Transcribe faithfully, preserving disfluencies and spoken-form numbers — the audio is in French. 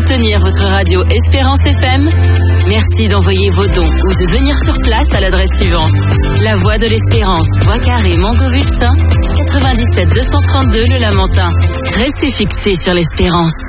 soutenir votre radio Espérance F M, merci d'envoyer vos dons ou de venir sur place à l'adresse suivante. La Voie de l'Espérance, Bois Carré, Montgovulsin, quatre-vingt-dix-sept deux cent trente-deux Le Lamentin. Restez fixés sur l'Espérance.